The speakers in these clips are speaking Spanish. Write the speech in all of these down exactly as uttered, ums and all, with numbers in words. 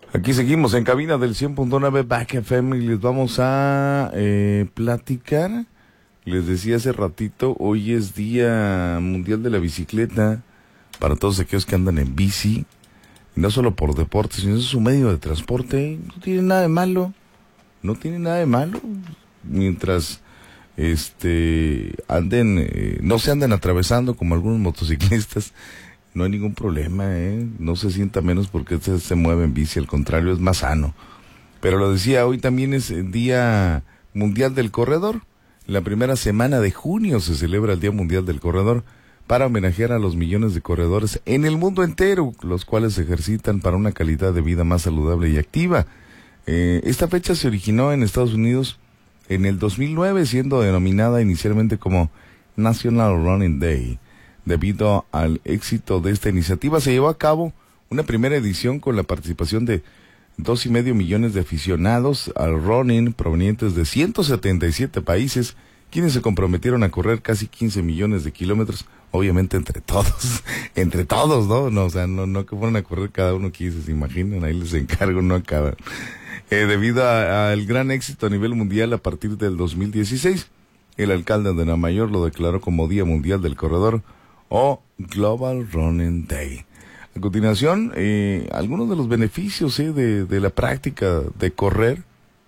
Aquí seguimos en cabina del cien punto nueve Back F M y les vamos a eh, platicar. Les decía hace ratito, hoy es Día Mundial de la Bicicleta para todos aquellos que andan en bici, y no solo por deporte, sino es su medio de transporte. No tiene nada de malo, no tiene nada de malo, mientras este anden, eh, no se anden atravesando como algunos motociclistas. No hay ningún problema, ¿eh? No se sienta menos porque se, se mueve en bici, al contrario, es más sano. Pero lo decía, hoy también es el Día Mundial del Corredor. La primera semana de junio se celebra el Día Mundial del Corredor para homenajear a los millones de corredores en el mundo entero, los cuales se ejercitan para una calidad de vida más saludable y activa. Eh, esta fecha se originó en Estados Unidos en el dos mil nueve, siendo denominada inicialmente como National Running Day. Debido al éxito de esta iniciativa, se llevó a cabo una primera edición con la participación de dos y medio millones de aficionados al running provenientes de ciento setenta y siete países, quienes se comprometieron a correr casi quince millones de kilómetros, obviamente entre todos, entre todos, ¿no? No, o sea, no, no que fueran a correr cada uno quince, se imaginan, ahí les encargo, no acaban. Eh, debido al gran éxito a nivel mundial a partir del dos mil dieciséis, el alcalde de Namayor lo declaró como Día Mundial del Corredor, o Global Running Day. A continuación, eh, algunos de los beneficios eh, de, de la práctica de correr,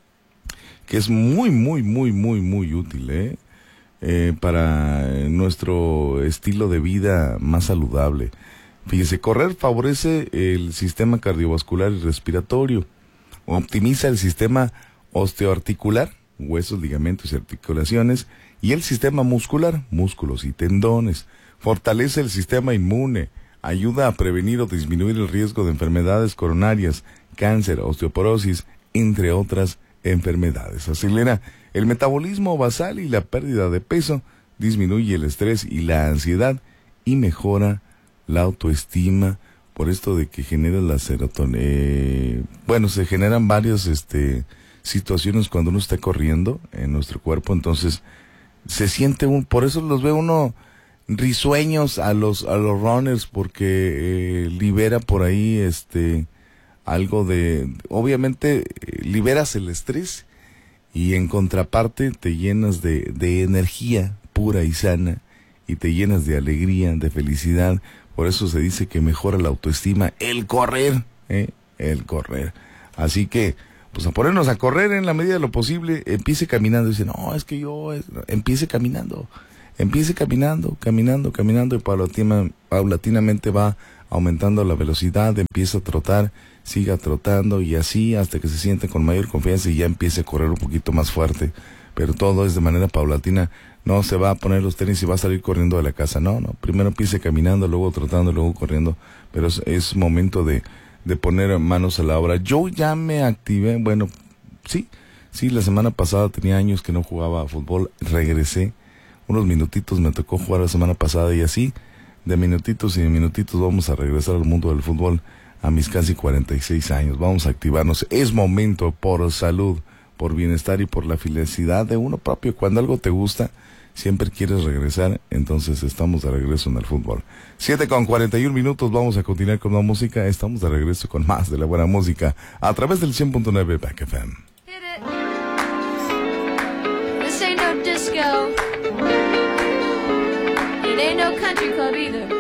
que es muy, muy, muy, muy, muy útil eh, eh, para nuestro estilo de vida más saludable. Fíjese, correr favorece el sistema cardiovascular y respiratorio, optimiza el sistema osteoarticular, huesos, ligamentos y articulaciones, y el sistema muscular, músculos y tendones. Fortalece el sistema inmune, ayuda a prevenir o disminuir el riesgo de enfermedades coronarias, cáncer, osteoporosis, entre otras enfermedades. Acelera el metabolismo basal y la pérdida de peso, disminuye el estrés y la ansiedad y mejora la autoestima por esto de que genera la serotonina. Eh, bueno, se generan varias este, situaciones cuando uno está corriendo en nuestro cuerpo, entonces se siente un, por eso los ve uno risueños a los a los runners, porque eh, libera por ahí este algo de, obviamente eh, liberas el estrés y en contraparte te llenas de, de energía pura y sana y te llenas de alegría, de felicidad. Por eso se dice que mejora la autoestima el correr, ¿eh? el correr. Así que pues a ponernos a correr en la medida de lo posible. Empiece caminando, dice, no, es que yo, es... empiece caminando. Empiece caminando, caminando, caminando y paulatina, paulatinamente va aumentando la velocidad, empieza a trotar, siga trotando y así hasta que se siente con mayor confianza y ya empiece a correr un poquito más fuerte. Pero todo es de manera paulatina, no se va a poner los tenis y va a salir corriendo de la casa, no, no, primero empiece caminando, luego trotando, luego corriendo, pero es, es momento de, de poner manos a la obra. Yo ya me activé, bueno, sí, sí, la semana pasada tenía años que no jugaba a fútbol, regresé. Unos minutitos me tocó jugar la semana pasada y así, de minutitos y de minutitos vamos a regresar al mundo del fútbol a mis casi cuarenta y seis años. Vamos a activarnos. Es momento por salud, por bienestar y por la felicidad de uno propio. Cuando algo te gusta, siempre quieres regresar, entonces estamos de regreso en el fútbol. siete con cuarenta y un minutos, vamos a continuar con la música. Estamos de regreso con más de la buena música a través del cien punto nueve Back F M. This ain't no disco. It ain't no country club either.